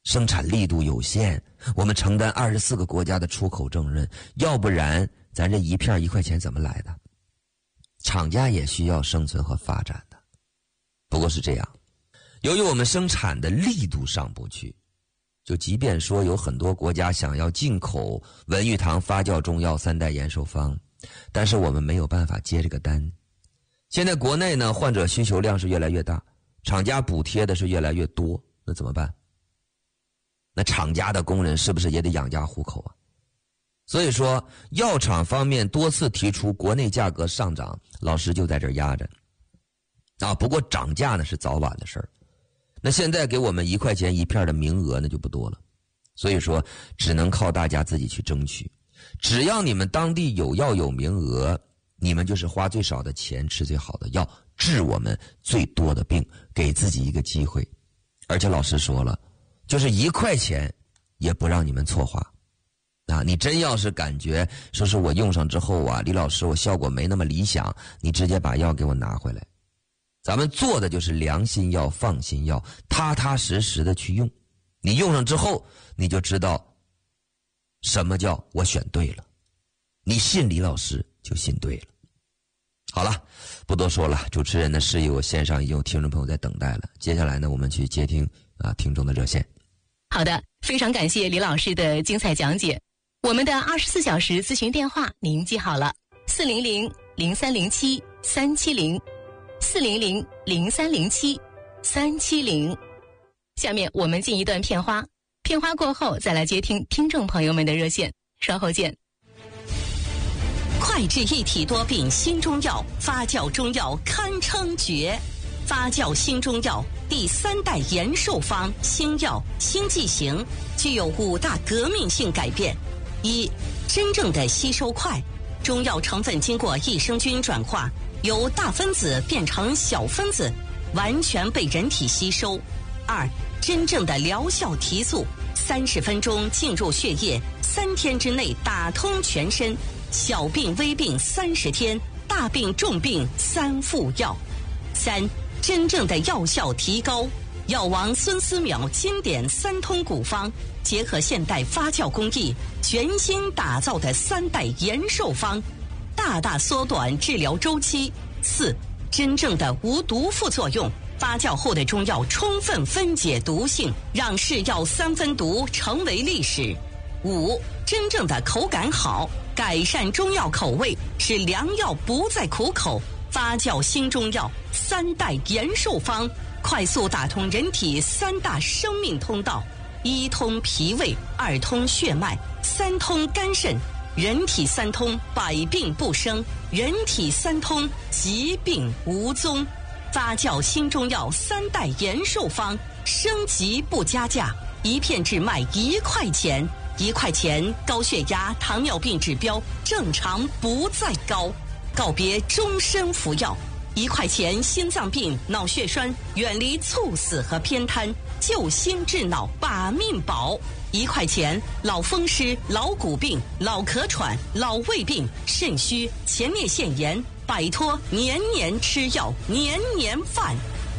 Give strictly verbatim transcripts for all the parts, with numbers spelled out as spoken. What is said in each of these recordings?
生产力度有限，我们承担二十四个国家的出口重任，要不然咱这一片一块钱怎么来的？厂家也需要生存和发展的。不过是这样，由于我们生产的力度上不去，就即便说有很多国家想要进口文玉堂发酵中药三代延寿方，但是我们没有办法接这个单。现在国内呢，患者需求量是越来越大，厂家补贴的是越来越多，那怎么办？那厂家的工人是不是也得养家糊口啊？所以说药厂方面多次提出国内价格上涨，老师就在这儿压着啊。不过涨价呢是早晚的事儿，那现在给我们一块钱一片的名额呢就不多了，所以说只能靠大家自己去争取。只要你们当地有药有名额，你们就是花最少的钱吃最好的药，治我们最多的病，给自己一个机会。而且老师说了，就是一块钱也不让你们错花啊！你真要是感觉说是我用上之后啊，李老师我效果没那么理想，你直接把药给我拿回来。咱们做的就是良心药、放心药，踏踏实实的去用。你用上之后，你就知道什么叫我选对了。你信李老师就信对了。好了，不多说了，主持人的示意我线上已经有听众朋友在等待了。接下来呢，我们去接听啊听众的热线。 好的，非常感谢李老师的精彩讲解。我们的二十四小时咨询电话您记好了：四零零零三零七三七零，四零零零三零七三七零。下面我们进一段片花，片花过后再来接听听众朋友们的热线，稍后见。 快治一体多病新中药，发酵中药堪称绝。发酵新中药第三代延寿方新药新剂型具有五大革命性改变：一、真正的吸收快，中药成分经过益生菌转化，由大分子变成小分子，完全被人体吸收。二、真正的疗效提速，三十分钟进入血液，三天之内打通全身，小病微病三十天，大病重病三服药。三、真正的药效提高，药王孙思邈经典三通古方，结合现代发酵工艺，全新打造的三代延寿方，大大缩短治疗周期。四、真正的无毒副作用，发酵后的中药充分分解毒性，让是药三分毒成为历史。五、真正的口感好，改善中药口味，使良药不再苦口。发酵新中药三代延寿方，快速打通人体三大生命通道：一通脾胃，二通血脉，三通肝肾。人体三通，百病不生；人体三通，疾病无踪。发酵新中药三代延寿方，升级不加价，一片只卖一块钱。一块钱，高血压、糖尿病指标正常不再高。告别终身服药，一块钱心脏病、脑血栓远离猝死和偏瘫，救心治脑把命保。一块钱老风湿、老骨病、老咳喘、老胃病、肾虚、前列腺炎，摆脱年年吃药、年年犯。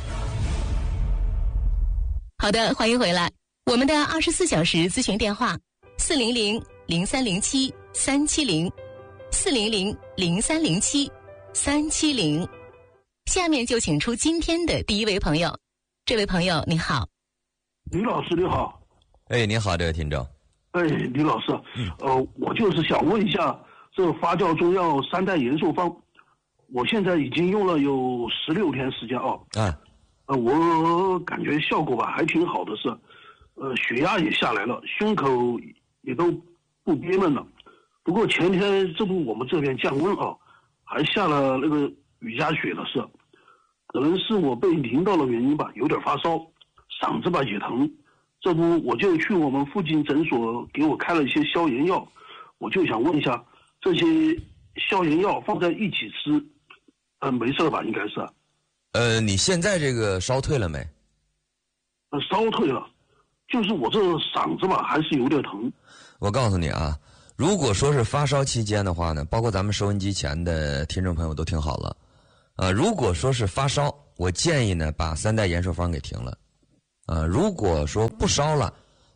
好的，欢迎回来。我们的二十四小时咨询电话：四零零零三零七三七零。四零零零三零七三七零。下面就请出今天的第一位朋友。这位朋友你好。 李老师你好。 哎，你好，这位听众。 哎，李老师，嗯、呃，我就是想问一下，这发酵中药三代延寿方，我现在已经用了有十六天时间哦。 啊。 呃，我感觉效果吧还挺好的是，呃，血压也下来了，胸口也都不憋闷了。不过前天这不我们这边降温啊，还下了那个雨夹雪的是，可能是我被淋到了原因吧，有点发烧，嗓子吧也疼。这不我就去我们附近诊所给我开了一些消炎药，我就想问一下，这些消炎药放在一起吃，呃，没事吧？应该是。 呃，你现在这个烧退了没？ 呃，烧退了，就是我这嗓子吧还是有点疼。 我告诉你啊。如果说是发烧期间的话呢，包括咱们收音机前的听众朋友都听好了，呃，如果说是发烧，我建议呢把三代延寿方给停了，呃，如果说不烧了，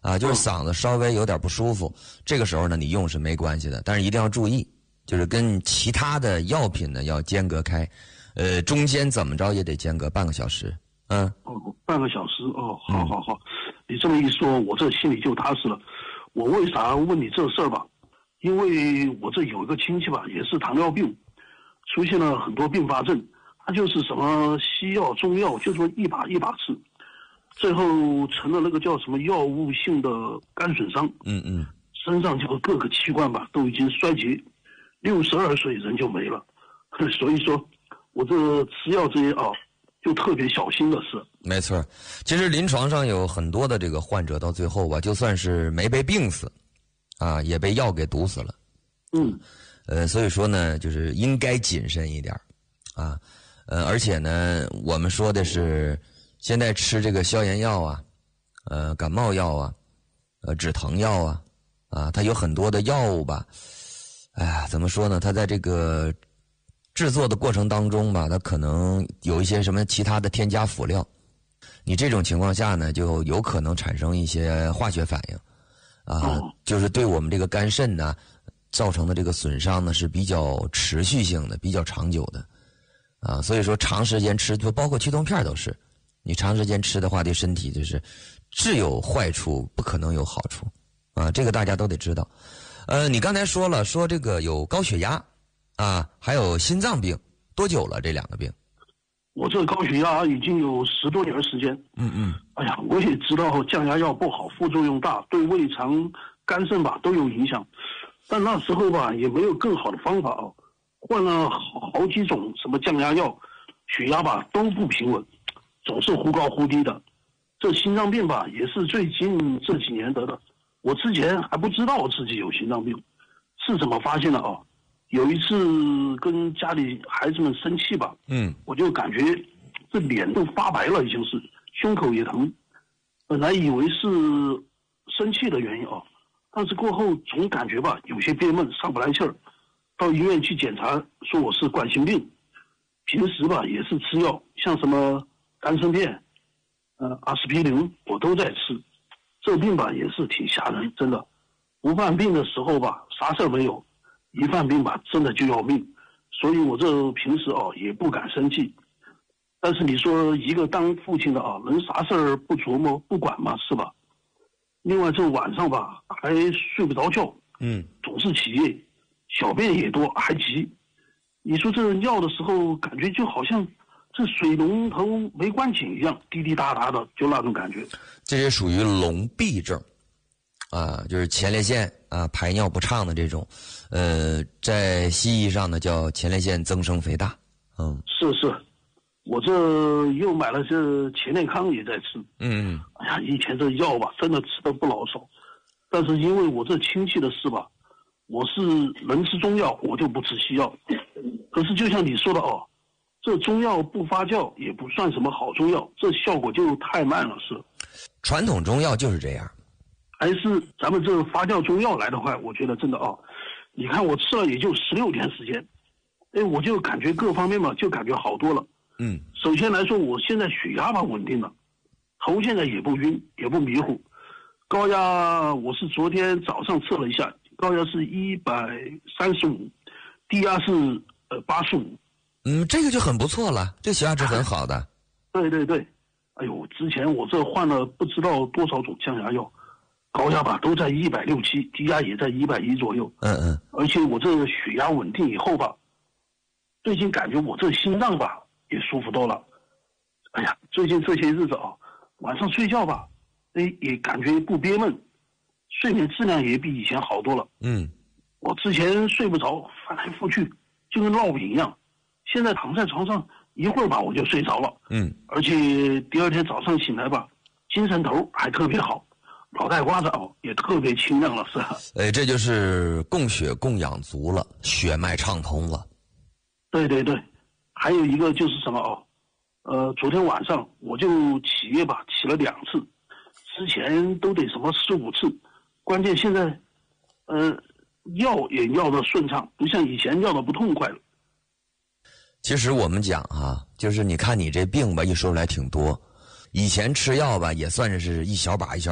啊，就是嗓子稍微有点不舒服，这个时候呢你用是没关系的，但是一定要注意，就是跟其他的药品呢要间隔开，呃，中间怎么着也得间隔半个小时。嗯， 哦，半个小时哦，好好好，你这么一说，我这心里就踏实了。我为啥问你这事儿吧？因为我这有一个亲戚吧，也是糖尿病，出现了很多并发症，他就是什么西药、中药，就说一把一把吃，最后成了那个叫什么药物性的肝损伤。 嗯嗯， 身上这个各个器官吧都已经衰竭，六十二岁人就没了。所以说，我这吃药这些啊，就特别小心的是。 没错，其实临床上有很多的这个患者到最后吧，就算是没被病死，啊，也被药给毒死了。 嗯， 呃，所以说呢，就是应该谨慎一点，啊，呃，而且呢，我们说的是现在吃这个消炎药啊，呃，感冒药啊，呃，止疼药啊，啊，它有很多的药物吧，哎呀，怎么说呢？它在这个制作的过程当中吧，它可能有一些什么其他的添加辅料。你这种情况下呢，就有可能产生一些化学反应，啊，就是对我们这个肝肾呢造成的这个损伤呢是比较持续性的、比较长久的，啊，所以说长时间吃，就包括驱痛片都是，你长时间吃的话，对身体就是只有坏处，不可能有好处，啊，这个大家都得知道。呃，你刚才说了，说这个有高血压，啊，还有心脏病，多久了？这两个病？ 我这高血压已经有十多年的时间。 嗯嗯。 哎呀，我也知道降压药不好，副作用大，对胃肠、肝肾吧都有影响。但那时候吧也没有更好的方法啊，换了好好几种什么降压药，血压吧都不平稳，总是忽高忽低的。这心脏病吧也是最近这几年得的，我之前还不知道我自己有心脏病，是怎么发现的啊？有一次跟家里孩子们生气吧， 嗯， 我就感觉这脸都发白了，已经是胸口也疼。本来以为是生气的原因啊，但是过后总感觉吧有些憋闷，上不来气儿。到医院去检查，说我是冠心病。平时吧也是吃药，像什么丹参片、呃阿司匹林我都在吃。这病吧也是挺吓人，真的。不犯病的时候吧啥事儿没有。一犯病吧，真的就要命，所以我这平时啊也不敢生气。但是你说一个当父亲的啊，能啥事儿不琢磨不管吗？是吧？另外这晚上吧还睡不着觉， 嗯， 总是起夜，小便也多，还急。你说这尿的时候，感觉就好像这水龙头没关紧一样，滴滴答答的，就那种感觉。 这也属于笼闭症。啊，就是前列腺啊排尿不畅的这种，呃，在西医上呢叫前列腺增生肥大。嗯， 是是，我这又买了这前列康也在吃。 嗯， 哎呀，以前这药吧真的吃的不老少，但是因为我这亲戚的事吧，我是能吃中药，我就不吃西药。可是就像你说的哦，这中药不发酵也不算什么好中药，这效果就太慢了，是。 传统中药就是这样。 还是咱们这发酵中药来的话，我觉得真的哦，你看我吃了也就十六天时间，哎，我就感觉各方面嘛，就感觉好多了。 嗯， 首先来说，我现在血压吧稳定了，头现在也不晕，也不迷糊。高压我是昨天早上测了一下，高压是一百三十五，低压是呃八十五。 嗯，这个就很不错了，这血压值很好的。 对对对，哎呦，之前我这换了不知道多少种降压药。高压吧都在一百六七，低压也在一百一左右。 嗯嗯。 而且我这血压稳定以后吧，最近感觉我这心脏吧也舒服多了。哎呀，最近这些日子啊，晚上睡觉吧，哎也感觉不憋闷，睡眠质量也比以前好多了。 嗯。 我之前睡不着，翻来覆去就跟烙饼一样，现在躺在床上一会儿吧我就睡着了。 嗯。 而且第二天早上醒来吧，精神头还特别好。脑袋瓜子哦，也特别清亮了，是吧？ 哎，这就是供血供氧足了，血脉畅通了。 对对对，还有一个就是什么哦，呃，昨天晚上我就起夜吧，起了两次，之前都得什么四五次，关键现在，呃，药也药的顺畅，不像以前药的不痛快了。 其实我们讲哈，就是你看你这病吧，一说出来挺多。以前吃药吧，也算是一小把一小把